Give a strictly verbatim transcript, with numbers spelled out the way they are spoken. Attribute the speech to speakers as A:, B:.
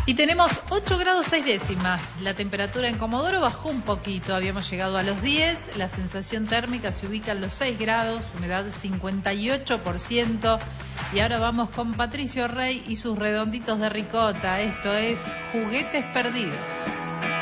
A: Y tenemos ocho grados seis décimas. La temperatura en Comodoro bajó un poquito, habíamos llegado a los diez. La sensación térmica se ubica en los seis grados, humedad cincuenta y ocho por ciento. Y ahora vamos con Patricio Rey y sus redonditos de ricota. Esto es Juguetes Perdidos.